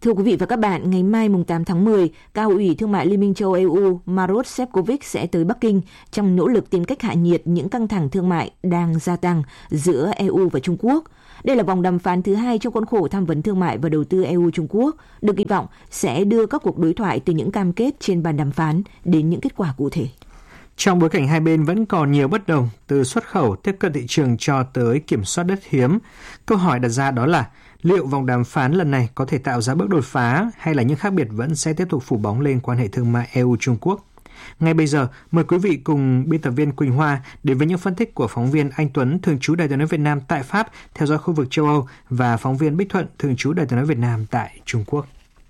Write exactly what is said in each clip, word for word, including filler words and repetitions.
Thưa quý vị và các bạn, ngày mai mùng tám tháng mười, Cao ủy Thương mại Liên minh châu Âu E U Maroš Šefčovič sẽ tới Bắc Kinh trong nỗ lực tìm cách hạ nhiệt những căng thẳng thương mại đang gia tăng giữa E U và Trung Quốc. Đây là vòng đàm phán thứ hai trong khuôn khổ tham vấn thương mại và đầu tư E U-Trung Quốc, được kỳ vọng sẽ đưa các cuộc đối thoại từ những cam kết trên bàn đàm phán đến những kết quả cụ thể. Trong bối cảnh hai bên vẫn còn nhiều bất đồng, từ xuất khẩu, tiếp cận thị trường cho tới kiểm soát đất hiếm, câu hỏi đặt ra đó là liệu vòng đàm phán lần này có thể tạo ra bước đột phá hay là những khác biệt vẫn sẽ tiếp tục phủ bóng lên quan hệ thương mại E U-Trung Quốc? Ngay bây giờ, mời quý vị cùng biên tập viên Quỳnh Hoa đến với những phân tích của phóng viên Anh Tuấn, thường trú Đài Tiếng nói Việt Nam tại Pháp, theo dõi khu vực châu Âu, và phóng viên Bích Thuận, thường trú Đài Tiếng nói Việt Nam tại Trung Quốc.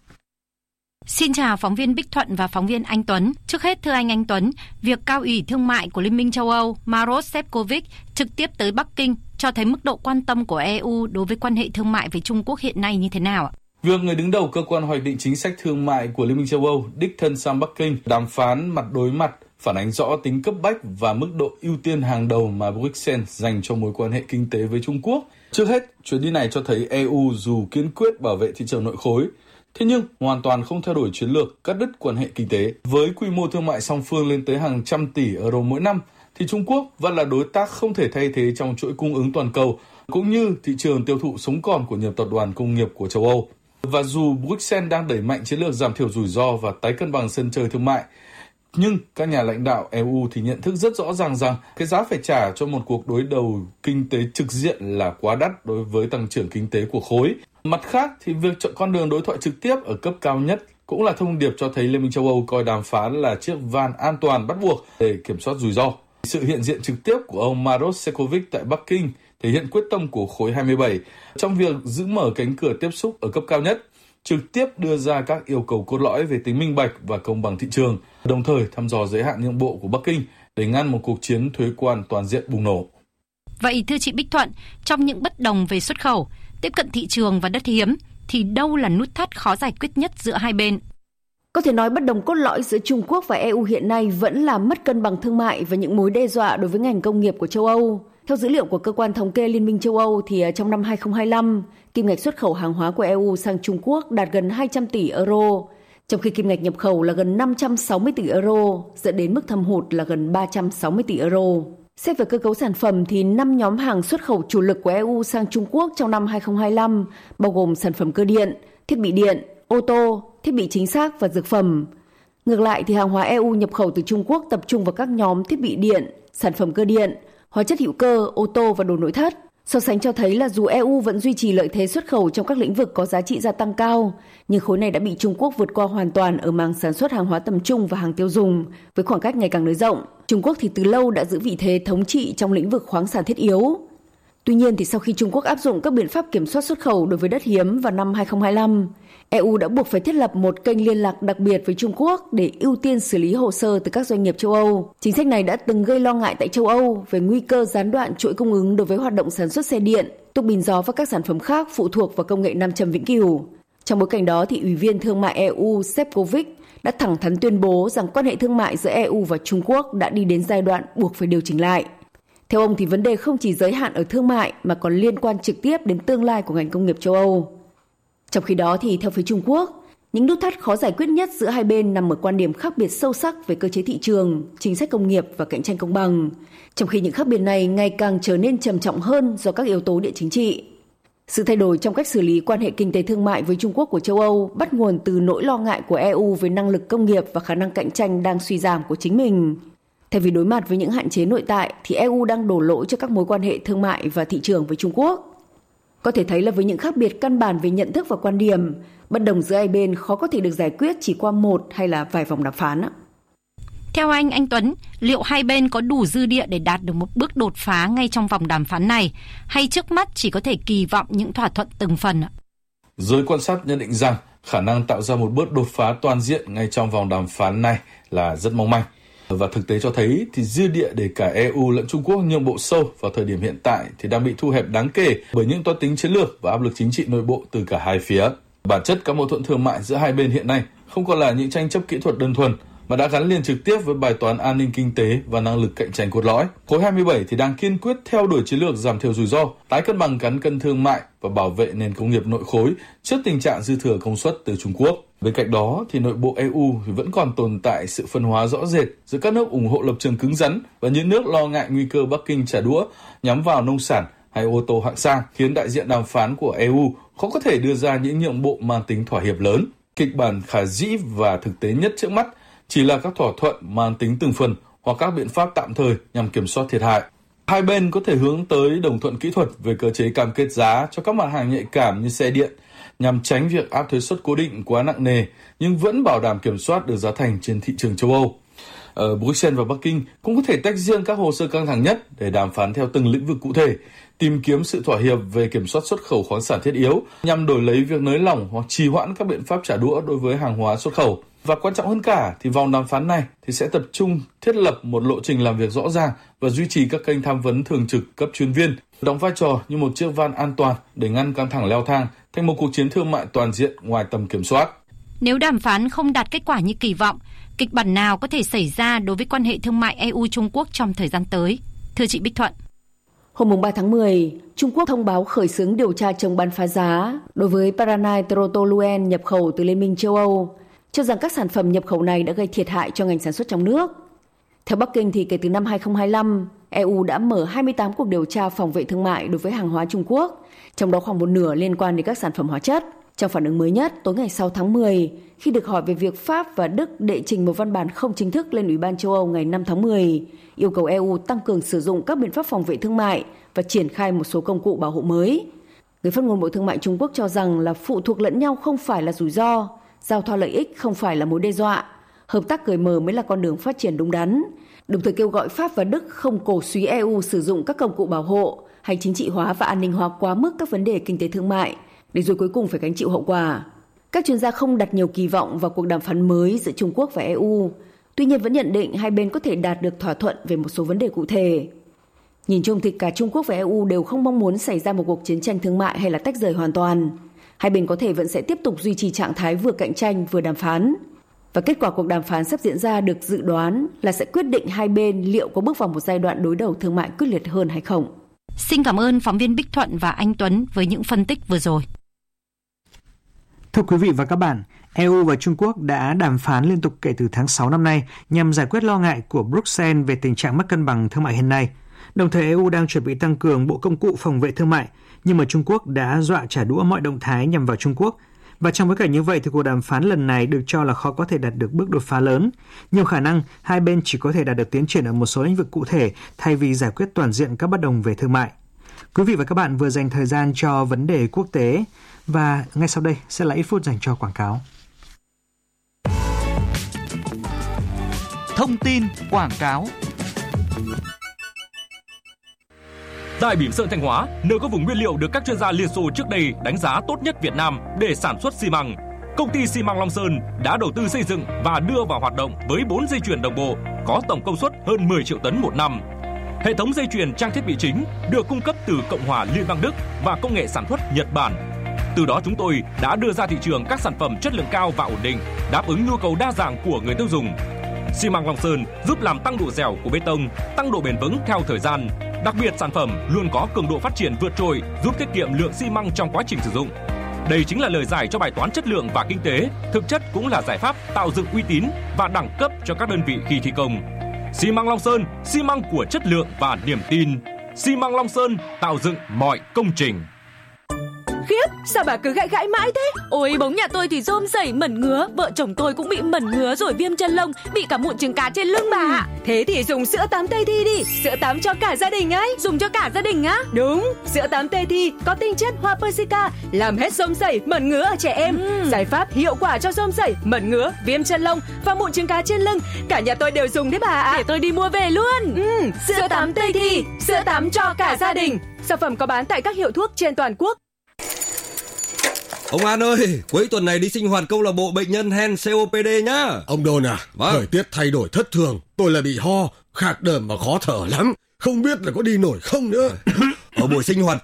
Xin chào phóng viên Bích Thuận và phóng viên Anh Tuấn. Trước hết, thưa anh Anh Tuấn, việc Cao ủy Thương mại của Liên minh châu Âu Maroš Šefčovič trực tiếp tới Bắc Kinh cho thấy mức độ quan tâm của E U đối với quan hệ thương mại với Trung Quốc hiện nay như thế nào ạ? Việc người đứng đầu cơ quan hoạch định chính sách thương mại của Liên minh châu Âu đích thân sang Bắc Kinh đàm phán mặt đối mặt phản ánh rõ tính cấp bách và mức độ ưu tiên hàng đầu mà Bruxelles dành cho mối quan hệ kinh tế với Trung Quốc. Trước hết, chuyến đi này cho thấy E U dù kiên quyết bảo vệ thị trường nội khối, thế nhưng hoàn toàn không theo đuổi chiến lược cắt đứt quan hệ kinh tế. Với quy mô thương mại song phương lên tới hàng trăm tỷ euro mỗi năm, thì Trung Quốc vẫn là đối tác không thể thay thế trong chuỗi cung ứng toàn cầu, cũng như thị trường tiêu thụ sống còn của nhiều tập đoàn công nghiệp của châu Âu. Và dù Bruxelles đang đẩy mạnh chiến lược giảm thiểu rủi ro và tái cân bằng sân chơi thương mại, nhưng các nhà lãnh đạo E U thì nhận thức rất rõ ràng rằng cái giá phải trả cho một cuộc đối đầu kinh tế trực diện là quá đắt đối với tăng trưởng kinh tế của khối. Mặt khác thì việc chọn con đường đối thoại trực tiếp ở cấp cao nhất cũng là thông điệp cho thấy Liên minh châu Âu coi đàm phán là chiếc van an toàn bắt buộc để kiểm soát rủi ro. Sự hiện diện trực tiếp của ông Maroš Šefčovič tại Bắc Kinh thể hiện quyết tâm của khối hai mươi bảy trong việc giữ mở cánh cửa tiếp xúc ở cấp cao nhất, trực tiếp đưa ra các yêu cầu cốt lõi về tính minh bạch và công bằng thị trường, đồng thời thăm dò giới hạn nhượng bộ của Bắc Kinh để ngăn một cuộc chiến thuế quan toàn diện bùng nổ. Vậy thưa chị Bích Thuận, trong những bất đồng về xuất khẩu, tiếp cận thị trường và đất hiếm, thì đâu là nút thắt khó giải quyết nhất giữa hai bên? Có thể nói bất đồng cốt lõi giữa Trung Quốc và E U hiện nay vẫn là mất cân bằng thương mại và những mối đe dọa đối với ngành công nghiệp của châu Âu. Theo dữ liệu của cơ quan thống kê Liên minh châu Âu thì trong năm hai không hai lăm, kim ngạch xuất khẩu hàng hóa của E U sang Trung Quốc đạt gần hai trăm tỷ euro, trong khi kim ngạch nhập khẩu là gần năm trăm sáu mươi tỷ euro, dẫn đến mức thâm hụt là gần ba trăm sáu mươi tỷ euro. Xét về cơ cấu sản phẩm thì năm nhóm hàng xuất khẩu chủ lực của E U sang Trung Quốc trong năm hai không hai lăm bao gồm sản phẩm cơ điện, thiết bị điện, ô tô, thiết bị chính xác và dược phẩm. Ngược lại thì hàng hóa E U nhập khẩu từ Trung Quốc tập trung vào các nhóm thiết bị điện, sản phẩm cơ điện, hóa chất hữu cơ, ô tô và đồ nội thất. So sánh cho thấy là dù E U vẫn duy trì lợi thế xuất khẩu trong các lĩnh vực có giá trị gia tăng cao, nhưng khối này đã bị Trung Quốc vượt qua hoàn toàn ở mảng sản xuất hàng hóa tầm trung và hàng tiêu dùng, với khoảng cách ngày càng nới rộng. Trung Quốc thì từ lâu đã giữ vị thế thống trị trong lĩnh vực khoáng sản thiết yếu. Tuy nhiên thì sau khi Trung Quốc áp dụng các biện pháp kiểm soát xuất khẩu đối với đất hiếm vào năm hai không hai lăm, E U đã buộc phải thiết lập một kênh liên lạc đặc biệt với Trung Quốc để ưu tiên xử lý hồ sơ từ các doanh nghiệp châu Âu. Chính sách này đã từng gây lo ngại tại châu Âu về nguy cơ gián đoạn chuỗi cung ứng đối với hoạt động sản xuất xe điện, tuốc pin gió và các sản phẩm khác phụ thuộc vào công nghệ nam châm vĩnh cửu. Trong bối cảnh đó thì Ủy viên Thương mại E U Šefčovič đã thẳng thắn tuyên bố rằng quan hệ thương mại giữa E U và Trung Quốc đã đi đến giai đoạn buộc phải điều chỉnh lại. Theo ông thì vấn đề không chỉ giới hạn ở thương mại mà còn liên quan trực tiếp đến tương lai của ngành công nghiệp châu Âu. Trong khi đó thì theo phía Trung Quốc, những nút thắt khó giải quyết nhất giữa hai bên nằm ở quan điểm khác biệt sâu sắc về cơ chế thị trường, chính sách công nghiệp và cạnh tranh công bằng, trong khi những khác biệt này ngày càng trở nên trầm trọng hơn do các yếu tố địa chính trị. Sự thay đổi trong cách xử lý quan hệ kinh tế thương mại với Trung Quốc của châu Âu bắt nguồn từ nỗi lo ngại của E U về năng lực công nghiệp và khả năng cạnh tranh đang suy giảm của chính mình. Thay vì đối mặt với những hạn chế nội tại thì E U đang đổ lỗi cho các mối quan hệ thương mại và thị trường với Trung Quốc. Có thể thấy là với những khác biệt căn bản về nhận thức và quan điểm, bất đồng giữa hai bên khó có thể được giải quyết chỉ qua một hay là vài vòng đàm phán. Theo anh, anh Tuấn, liệu hai bên có đủ dư địa để đạt được một bước đột phá ngay trong vòng đàm phán này, hay trước mắt chỉ có thể kỳ vọng những thỏa thuận từng phần? Giới quan sát nhận định rằng khả năng tạo ra một bước đột phá toàn diện ngay trong vòng đàm phán này là rất mong manh. Và thực tế cho thấy thì dư địa để cả E U lẫn Trung Quốc nhượng bộ sâu vào thời điểm hiện tại thì đang bị thu hẹp đáng kể bởi những toan tính chiến lược và áp lực chính trị nội bộ từ cả hai phía. Bản chất các mâu thuẫn thương mại giữa hai bên hiện nay không còn là những tranh chấp kỹ thuật đơn thuần mà đã gắn liền trực tiếp với bài toán an ninh kinh tế và năng lực cạnh tranh cốt lõi. Khối hai mươi bảy thì đang kiên quyết theo đuổi chiến lược giảm thiểu rủi ro, tái cân bằng cán cân thương mại và bảo vệ nền công nghiệp nội khối trước tình trạng dư thừa công suất từ Trung Quốc. Bên cạnh đó thì nội bộ e u thì vẫn còn tồn tại sự phân hóa rõ rệt giữa các nước ủng hộ lập trường cứng rắn và những nước lo ngại nguy cơ Bắc Kinh trả đũa nhắm vào nông sản hay ô tô hạng sang, khiến đại diện đàm phán của e u khó có thể đưa ra những nhượng bộ mang tính thỏa hiệp lớn. Kịch bản khả dĩ và thực tế nhất trước mắt chỉ là các thỏa thuận mang tính từng phần hoặc các biện pháp tạm thời nhằm kiểm soát thiệt hại. Hai bên có thể hướng tới đồng thuận kỹ thuật về cơ chế cam kết giá cho các mặt hàng nhạy cảm như xe điện, nhằm tránh việc áp thuế suất cố định quá nặng nề nhưng vẫn bảo đảm kiểm soát được giá thành trên thị trường châu Âu. Ở Bruxelles và Bắc Kinh cũng có thể tách riêng các hồ sơ căng thẳng nhất để đàm phán theo từng lĩnh vực cụ thể, tìm kiếm sự thỏa hiệp về kiểm soát xuất khẩu khoáng sản thiết yếu nhằm đổi lấy việc nới lỏng hoặc trì hoãn các biện pháp trả đũa đối với hàng hóa xuất khẩu. Và quan trọng hơn cả thì vòng đàm phán này thì sẽ tập trung thiết lập một lộ trình làm việc rõ ràng và duy trì các kênh tham vấn thường trực cấp chuyên viên, đóng vai trò như một chiếc van an toàn để ngăn căng thẳng leo thang thành một cuộc chiến thương mại toàn diện ngoài tầm kiểm soát. Nếu đàm phán không đạt kết quả như kỳ vọng, kịch bản nào có thể xảy ra đối với quan hệ thương mại e u-Trung Quốc trong thời gian tới? Thưa chị Bích Thuận. Hôm ba tháng mười, Trung Quốc thông báo khởi xướng điều tra chống bán phá giá đối với Paranite Trotoluen nhập khẩu từ Liên minh châu Âu, cho rằng các sản phẩm nhập khẩu này đã gây thiệt hại cho ngành sản xuất trong nước. Theo Bắc Kinh thì kể từ năm hai không hai lăm, e u đã mở hai mươi tám cuộc điều tra phòng vệ thương mại đối với hàng hóa Trung Quốc, trong đó khoảng một nửa liên quan đến các sản phẩm hóa chất. Trong phản ứng mới nhất, tối ngày sáu tháng mười, khi được hỏi về việc Pháp và Đức đệ trình một văn bản không chính thức lên Ủy ban châu Âu ngày năm tháng mười, yêu cầu e u tăng cường sử dụng các biện pháp phòng vệ thương mại và triển khai một số công cụ bảo hộ mới. Người phát ngôn Bộ Thương mại Trung Quốc cho rằng là phụ thuộc lẫn nhau không phải là rủi ro, giao thoa lợi ích không phải là mối đe dọa, hợp tác cởi mở mới là con đường phát triển đúng đắn, đồng thời kêu gọi Pháp và Đức không cổ suý e u sử dụng các công cụ bảo hộ hay chính trị hóa và an ninh hóa quá mức các vấn đề kinh tế thương mại, để rồi cuối cùng phải gánh chịu hậu quả. Các chuyên gia không đặt nhiều kỳ vọng vào cuộc đàm phán mới giữa Trung Quốc và e u, tuy nhiên vẫn nhận định hai bên có thể đạt được thỏa thuận về một số vấn đề cụ thể. Nhìn chung thì cả Trung Quốc và e u đều không mong muốn xảy ra một cuộc chiến tranh thương mại hay là tách rời hoàn toàn. Hai bên có thể vẫn sẽ tiếp tục duy trì trạng thái vừa cạnh tranh vừa đàm phán. Và kết quả cuộc đàm phán sắp diễn ra được dự đoán là sẽ quyết định hai bên liệu có bước vào một giai đoạn đối đầu thương mại quyết liệt hơn hay không. Xin cảm ơn phóng viên Bích Thuận và anh Tuấn với những phân tích vừa rồi. Thưa quý vị và các bạn, e u và Trung Quốc đã đàm phán liên tục kể từ tháng sáu năm nay nhằm giải quyết lo ngại của Bruxelles về tình trạng mất cân bằng thương mại hiện nay. Đồng thời e u đang chuẩn bị tăng cường bộ công cụ phòng vệ thương mại, nhưng mà Trung Quốc đã dọa trả đũa mọi động thái nhằm vào Trung Quốc. Và trong bối cảnh như vậy thì cuộc đàm phán lần này được cho là khó có thể đạt được bước đột phá lớn. Nhiều khả năng hai bên chỉ có thể đạt được tiến triển ở một số lĩnh vực cụ thể thay vì giải quyết toàn diện các bất đồng về thương mại. Quý vị và các bạn vừa dành thời gian cho vấn đề quốc tế và ngay sau đây sẽ là ít phút dành cho quảng cáo. Thông tin quảng cáo. Tại Bỉm Sơn Thanh Hóa, nơi có vùng nguyên liệu được các chuyên gia Liên Xô trước đây đánh giá tốt nhất Việt Nam để sản xuất xi măng, công ty xi măng Long Sơn đã đầu tư xây dựng và đưa vào hoạt động với bốn dây chuyền đồng bộ có tổng công suất hơn mười triệu tấn một năm. Hệ thống dây chuyền trang thiết bị chính được cung cấp từ Cộng hòa Liên bang Đức và công nghệ sản xuất Nhật Bản. Từ đó chúng tôi đã đưa ra thị trường các sản phẩm chất lượng cao và ổn định, đáp ứng nhu cầu đa dạng của người tiêu dùng. Xi măng Long Sơn giúp làm tăng độ dẻo của bê tông, tăng độ bền vững theo thời gian. Đặc biệt sản phẩm luôn có cường độ phát triển vượt trội, giúp tiết kiệm lượng xi măng trong quá trình sử dụng. Đây chính là lời giải cho bài toán chất lượng và kinh tế, thực chất cũng là giải pháp tạo dựng uy tín và đẳng cấp cho các đơn vị khi thi công. Xi măng Long Sơn, xi măng của chất lượng và niềm tin. Xi măng Long Sơn tạo dựng mọi công trình. Khiếp, sao bà cứ gãi gãi mãi thế? Ôi, bóng nhà tôi thì rôm rẩy mẩn ngứa, vợ chồng tôi cũng bị mẩn ngứa rồi viêm chân lông, bị cả mụn trứng cá trên lưng bà ạ. Thế thì dùng sữa tắm Tây Thi đi, sữa tắm cho cả gia đình ấy. Dùng cho cả gia đình á? Đúng, sữa tắm Tây Thi có tinh chất hoa persica, làm hết rôm rẩy, mẩn ngứa ở trẻ em. Ừ. Giải pháp hiệu quả cho rôm rẩy, mẩn ngứa, viêm chân lông và mụn trứng cá trên lưng. Cả nhà tôi đều dùng đấy bà ạ. Để tôi đi mua về luôn. Ừ, sữa tắm Tây Thi, sữa tắm cho cả gia đình. Sản phẩm có bán tại các hiệu thuốc trên toàn quốc. Ông An ơi, cuối tuần này đi sinh hoạt câu lạc bộ bệnh nhân hen xê o pê đê nhá. Ông Đôn à, vâng. Thời tiết thay đổi thất thường, tôi là bị ho, khạc đờm và khó thở lắm, không biết là có đi nổi không nữa. Ở buổi sinh hoạt trước,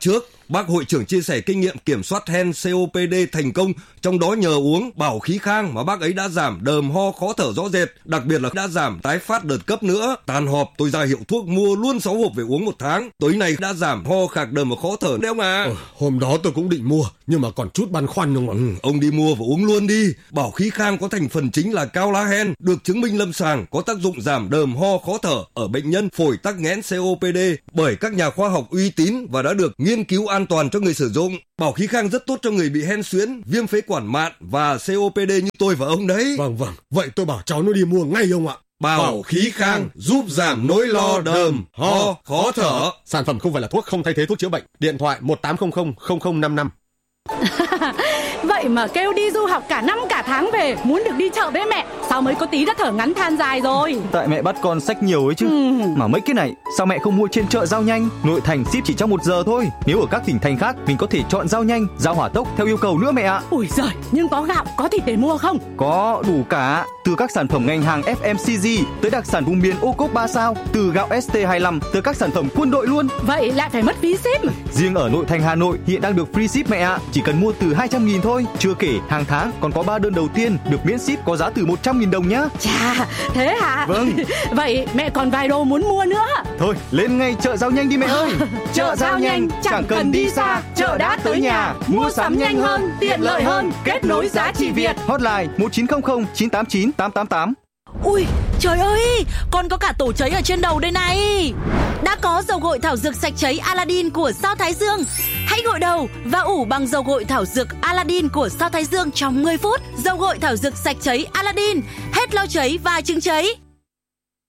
Bác hội trưởng chia sẻ kinh nghiệm kiểm soát hen xê ô pê đê thành công, trong đó nhờ uống Bảo Khí Khang mà bác ấy đã giảm đờm ho khó thở rõ rệt, đặc biệt là đã giảm tái phát đợt cấp nữa. Tan họp tôi ra hiệu thuốc mua luôn sáu hộp về uống một tháng. Tối nay đã giảm ho khạc đờm và khó thở đấy ông à. Ừ, hôm đó tôi cũng định mua nhưng mà còn chút băn khoăn không ạ. Ừ, ông đi mua và uống luôn đi. Bảo Khí Khang có thành phần chính là cao lá hen, được chứng minh lâm sàng có tác dụng giảm đờm ho khó thở ở bệnh nhân phổi tắc nghẽn xê ô pê đê bởi các nhà khoa học uy tín và đã được nghiên cứu an toàn cho người sử dụng. Bảo Khí Khang rất tốt cho người bị hen suyễn, viêm phế quản mạn và xê ô pê đê như tôi và ông đấy. Vâng vâng, vậy tôi bảo cháu nó đi mua ngay ông ạ. Bảo Khí Khang giúp giảm nỗi lo đờm, ho, khó thở. Sản phẩm không phải là thuốc, không thay thế thuốc chữa bệnh. Điện thoại một tám không không không không năm năm. Vậy mà kêu đi du học cả năm cả tháng về, muốn được đi chợ với mẹ, sao mới có tí đã thở ngắn than dài rồi. Tại mẹ bắt con xách nhiều ấy chứ. Ừ. Mà mấy cái này sao mẹ không mua trên chợ Giao Nhanh? Nội thành ship chỉ trong một giờ thôi. Nếu ở các tỉnh thành khác mình có thể chọn Giao Nhanh, Giao Hỏa Tốc theo yêu cầu nữa mẹ ạ. Ui giời, nhưng có gạo, có thịt để mua không? Có đủ cả. Từ các sản phẩm ngành hàng ép em xê giê tới đặc sản vùng miền ô cốp ba sao, từ gạo ét tê hai lăm tới các sản phẩm quân đội luôn. Vậy lại phải mất phí ship. Riêng ở nội thành Hà Nội hiện đang được free ship mẹ ạ. Chỉ cần mua từ hai trăm nghìn thôi. Chưa kể hàng tháng còn có ba đơn đầu tiên được miễn ship có giá từ một trăm nghìn đồng nhá. Chà, thế hả? Vâng. Vậy mẹ còn vài đồ muốn mua nữa. Thôi, lên ngay chợ Giao Nhanh đi mẹ ơi. Chợ Giao Nhanh chẳng cần đi xa, chợ đã tới nhà. Mua sắm nhanh hơn, tiện lợi hơn, kết nối giá trị Việt. Hotline một chín không không chín tám chín tám tám tám. Ui, trời ơi, con có cả tổ cháy ở trên đầu đây này. Đã có dầu gội thảo dược sạch cháy Aladdin của Sao Thái Dương. Hãy gội đầu và ủ bằng dầu gội thảo dược Aladdin của Sao Thái Dương trong mười phút. Dầu gội thảo dược sạch cháy Aladdin, hết lau cháy và chứng cháy.